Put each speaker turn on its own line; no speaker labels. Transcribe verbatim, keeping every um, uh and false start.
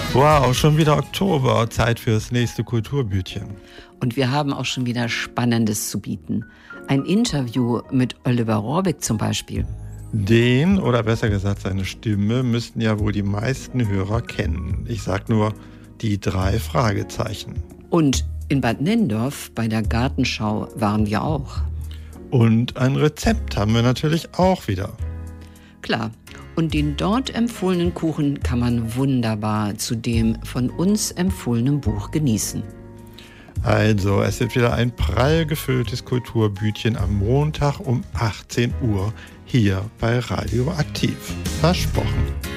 Wow, schon wieder Oktober, Zeit fürs nächste Kulturbütchen.
Und wir haben auch schon wieder Spannendes zu bieten. Ein Interview mit Oliver Rohrbeck zum Beispiel.
Den, oder besser gesagt seine Stimme, müssten ja wohl die meisten Hörer kennen. Ich sag nur die drei Fragezeichen.
Und in Bad Nenndorf bei der Gartenschau waren wir auch.
Und ein Rezept haben wir natürlich auch wieder.
Klar. Und den dort empfohlenen Kuchen kann man wunderbar zu dem von uns empfohlenen Buch genießen.
Also, es wird wieder ein prall gefülltes Kulturbütchen am Montag um achtzehn Uhr hier bei Radio Aktiv. Versprochen.